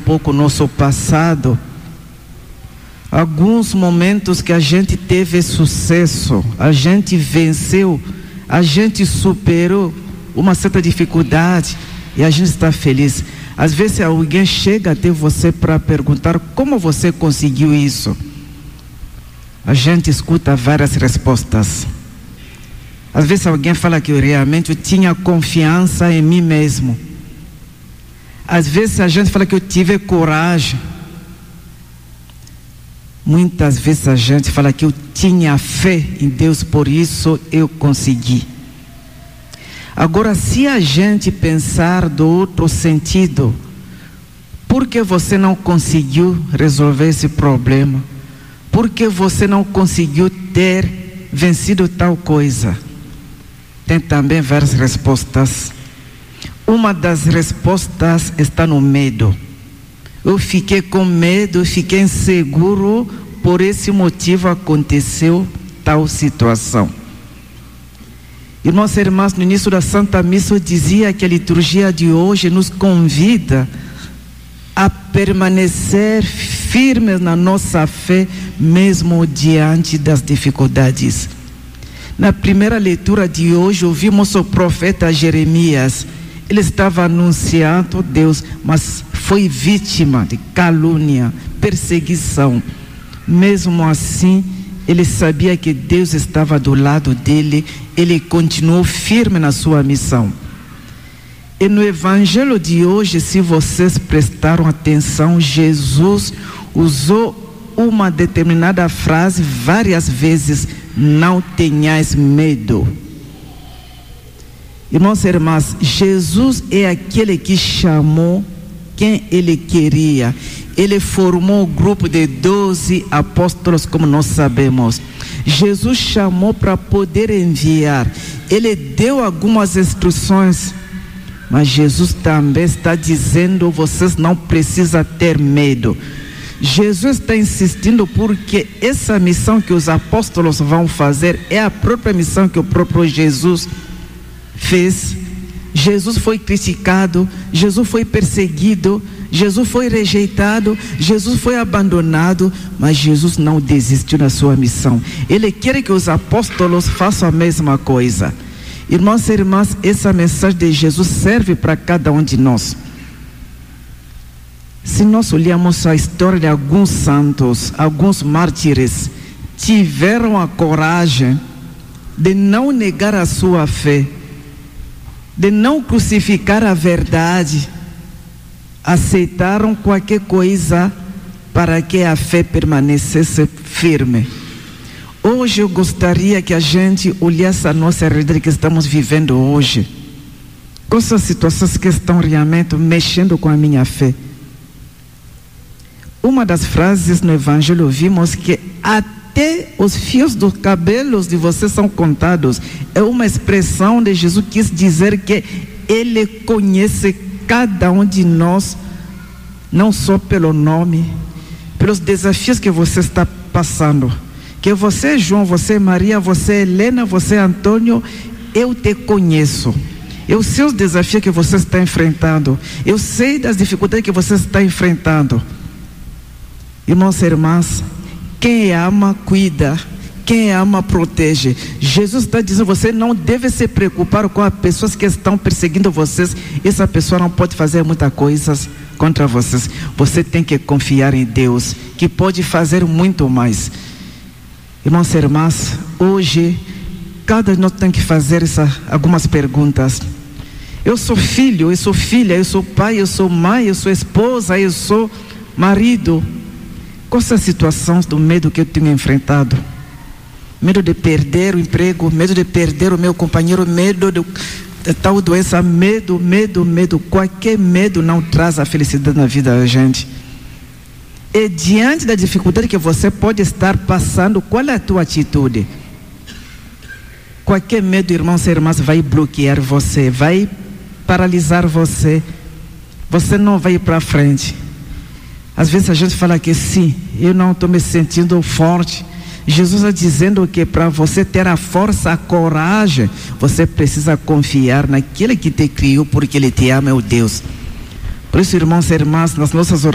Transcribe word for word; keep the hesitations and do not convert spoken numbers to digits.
pouco o nosso passado, alguns momentos que a gente teve sucesso, a gente venceu, a gente superou uma certa dificuldade e a gente está feliz. Às vezes alguém chega até você para perguntar como você conseguiu isso. A gente escuta várias respostas. Às vezes alguém fala que eu realmente eu tinha confiança em mim mesmo. Às vezes a gente fala que eu tive coragem. Muitas vezes a gente fala que eu tinha fé em Deus, por isso eu consegui. Agora, se a gente pensar do outro sentido, por que você não conseguiu resolver esse problema? Por que você não conseguiu ter vencido tal coisa? Tem também várias respostas. Uma das respostas está no medo. Eu fiquei com medo, fiquei inseguro, por esse motivo aconteceu tal situação. Irmãos e irmãs, no início da Santa Missa eu dizia que a liturgia de hoje nos convida a permanecer firmes na nossa fé, mesmo diante das dificuldades. Na primeira leitura de hoje ouvimos o profeta Jeremias. Ele estava anunciando Deus, mas foi vítima de calúnia, perseguição. Mesmo assim, ele sabia que Deus estava do lado dele, ele continuou firme na sua missão. E no evangelho de hoje, se vocês prestaram atenção, Jesus usou uma determinada frase várias vezes: não tenhais medo. Irmãos e irmãs, Jesus é aquele que chamou quem ele queria. Ele formou o grupo de doze apóstolos, como nós sabemos. Jesus chamou para poder enviar. Ele deu algumas instruções, mas Jesus também está dizendo: vocês não precisam ter medo. Jesus está insistindo porque essa missão que os apóstolos vão fazer é a própria missão que o próprio Jesus fez. Jesus foi criticado, Jesus foi perseguido, Jesus foi rejeitado, Jesus foi abandonado, mas Jesus não desistiu da sua missão. Ele quer que os apóstolos façam a mesma coisa. Irmãos e irmãs, essa mensagem de Jesus serve para cada um de nós. Se nós olharmos a história de alguns santos, alguns mártires, tiveram a coragem de não negar a sua fé, de não crucificar a verdade, aceitaram qualquer coisa para que a fé permanecesse firme. Hoje eu gostaria que a gente olhasse a nossa realidade que estamos vivendo hoje, com essas situações que estão realmente mexendo com a minha fé. Uma das frases no Evangelho vimos que até os fios dos cabelos de vocês são contados. É uma expressão de Jesus que quis dizer que Ele conhece cada um de nós, não só pelo nome, pelos desafios que você está passando. Que você, João, você, Maria, você, Helena, você, Antônio, eu te conheço. Eu sei os desafios que você está enfrentando. Eu sei das dificuldades que você está enfrentando. Irmãos e irmãs, quem ama, cuida. Quem ama, protege. Jesus está dizendo: você não deve se preocupar com as pessoas que estão perseguindo vocês. Essa pessoa não pode fazer muitas coisas contra vocês. Você tem que confiar em Deus, que pode fazer muito mais. Irmãos e irmãs, hoje, cada um de nós tem que fazer essa, algumas perguntas. Eu sou filho, eu sou filha, eu sou pai, eu sou mãe, eu sou esposa, eu sou marido. Qual é a situação do medo que eu tenho enfrentado? Medo de perder o emprego, medo de perder o meu companheiro, medo de, de tal doença, medo, medo, medo. Qualquer medo não traz a felicidade na vida da gente. E diante da dificuldade que você pode estar passando, qual é a tua atitude? Qualquer medo, irmãos e irmãs, vai bloquear você, vai paralisar você. Você não vai ir para frente. Às vezes a gente fala que sim, eu não estou me sentindo forte. Jesus está dizendo que para você ter a força, a coragem, você precisa confiar naquele que te criou, porque Ele te ama, é o Deus. Por isso, irmãos e irmãs, nas nossas